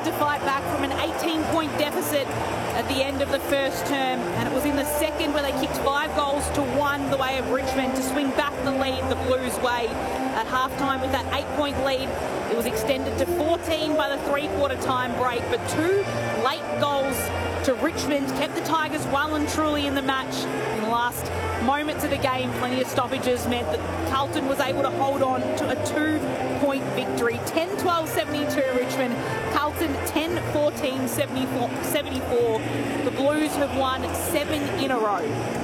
had to fight back from an 18-point deficit at the end of the first term, and it was in the second where they kicked 5 goals to 1 the way of Richmond to swing back the lead the Blues' way. At halftime with that 8-point lead, it was extended to 14 by the three-quarter time break, but 2 late goals to Richmond kept the Tigers well and truly in the match. In the last moments of the game, plenty of stoppages meant that Carlton was able to hold on to a 2-point victory. 10-12-72 Richmond, Carlton 10-14-74. The Blues have won 7 in a row.